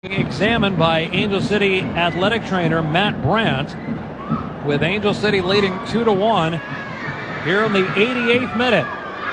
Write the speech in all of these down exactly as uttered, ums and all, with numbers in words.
Examined by Angel City athletic trainer Matt Brandt, with Angel City leading two to one here in the eighty-eighth minute,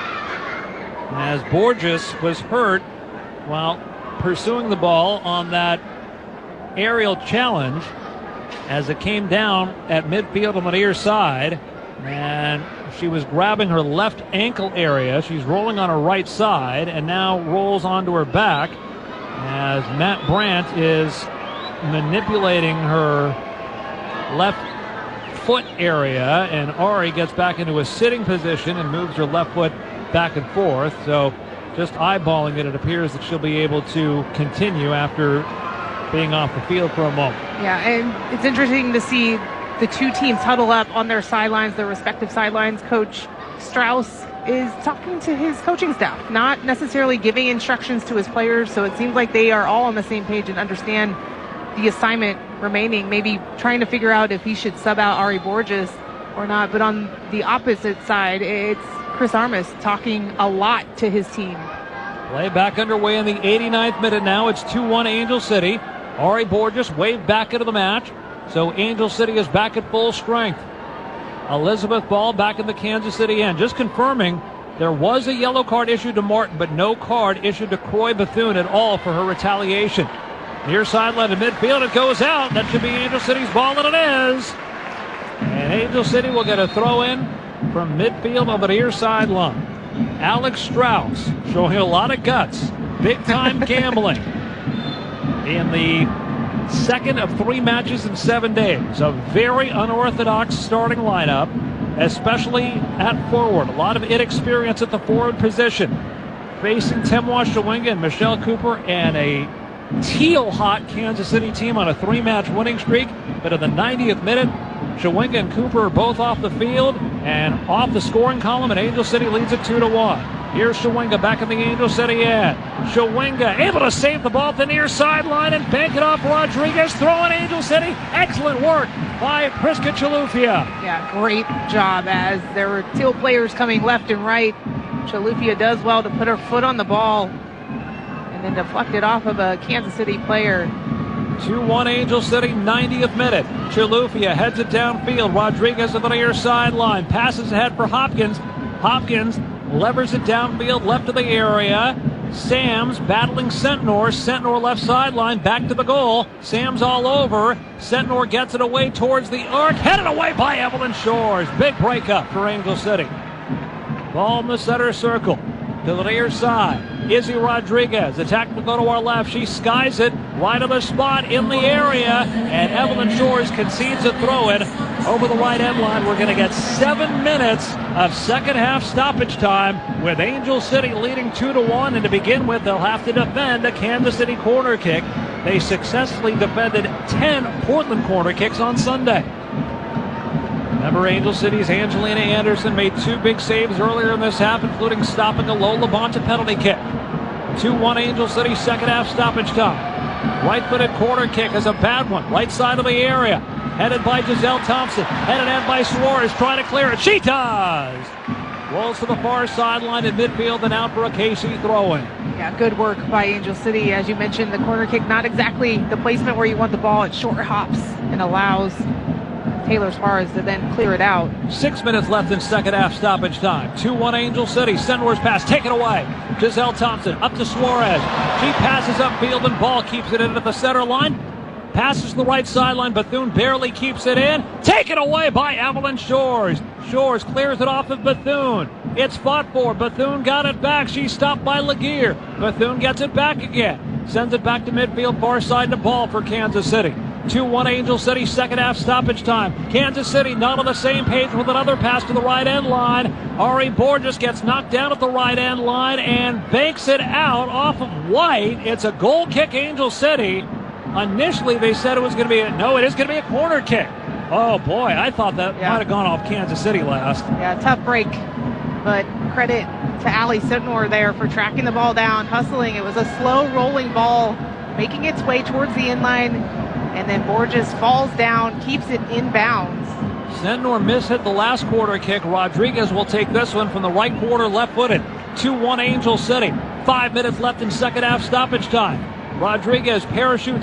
as Borges was hurt while pursuing the ball on that aerial challenge as it came down at midfield on the near side, and she was grabbing her left ankle area. She's rolling on her right side and now rolls onto her back as Matt Brandt is manipulating her left foot area, and Ari gets back into a sitting position and moves her left foot back and forth. So just eyeballing it, it appears that she'll be able to continue after being off the field for a moment. Yeah, and it's interesting to see the two teams huddle up on their sidelines, their respective sidelines. Coach Strauss is talking to his coaching staff, not necessarily giving instructions to his players. So it seems like they are all on the same page and understand the assignment remaining, maybe trying to figure out if he should sub out Ari Borges or not. But on the opposite side, it's Chris Armas talking a lot to his team. Play back underway in the eighty-ninth minute now. It's two one Angel City. Ari Borges waved back into the match, so Angel City is back at full strength. Elizabeth Ball back in the Kansas City end. Just confirming, there was a yellow card issued to Martin, but no card issued to Croy Bethune at all for her retaliation. Near sideline to midfield, it goes out. That should be Angel City's ball, and it is. And Angel City will get a throw in from midfield on the near sideline. Alex Strauss showing a lot of guts. Big time gambling in the second of three matches in seven days. A very unorthodox starting lineup, especially at forward. A lot of inexperience at the forward position. Facing Temwa Shawinga and Michelle Cooper and a teal-hot Kansas City team on a three-match winning streak. But in the ninetieth minute, Shawinga and Cooper are both off the field and off the scoring column, and Angel City leads it two to one. Here's Shawinga back in the Angel City end. Shawinga able to save the ball at the near sideline and bank it off Rodriguez. Throwing Angel City. Excellent work by Priska Chalufia. Yeah, great job, as there were teal players coming left and right. Chalufia does well to put her foot on the ball and then deflect it off of a Kansas City player. two one Angel City, ninetieth minute. Chalufia heads it downfield. Rodriguez at the near sideline. Passes ahead for Hopkins. Hopkins levers it downfield, left of the area. Sams battling Sentnor. Sentnor left sideline, back to the goal. Sams all over. Sentnor gets it away towards the arc. Headed away by Evelyn Shores. Big breakup for Angel City. Ball in the center circle. To the near side. Izzy Rodriguez. Attack will go to our left. She skies it right on the spot in the area. And Evelyn Shores concedes a throw-in over the right end line. We're going to get seven minutes of second half stoppage time with Angel City leading two to one. And to begin with, they'll have to defend a Kansas City corner kick. They successfully defended ten Portland corner kicks on Sunday. Remember, Angel City's Angelina Anderson made two big saves earlier in this half, including stopping a Lola Bonta penalty kick. two one Angel City, second half stoppage time. Right-footed corner kick is a bad one. Right side of the area. Headed by Giselle Thompson. Headed in by Suarez, trying to clear it. She does! Rolls to the far sideline in midfield and out for a K C throw-in. Yeah, good work by Angel City. As you mentioned, the corner kick, not exactly the placement where you want the ball. It short hops and allows Taylor Suarez to then clear it out. Six minutes left in second half stoppage time. two one Angel City. Sentnor's pass taken away. Giselle Thompson up to Suarez. She passes upfield and ball keeps it in at the center line. Passes to the right sideline. Bethune barely keeps it in. Taken away by Evelyn Shores. Shores clears it off of Bethune. It's fought for. Bethune got it back. She's stopped by Laguerre. Bethune gets it back again. Sends it back to midfield, far side to ball for Kansas City. two one Angel City, second half stoppage time. Kansas City not on the same page with another pass to the right end line. Ari Borges gets knocked down at the right end line and banks it out off of White. It's a goal kick, Angel City. Initially they said it was going to be a, no, it is going to be a corner kick. Oh boy, I thought that yeah. might have gone off Kansas City last. Yeah, tough break, but credit to Allie Sentnor there for tracking the ball down, hustling. It was a slow rolling ball, making its way towards the end line. And then Borges falls down, keeps it in bounds. Sentnor mishit the last quarter kick. Rodriguez will take this one from the right quarter, left-footed. two one Angel City. Five minutes left in second half stoppage time. Rodriguez parachutes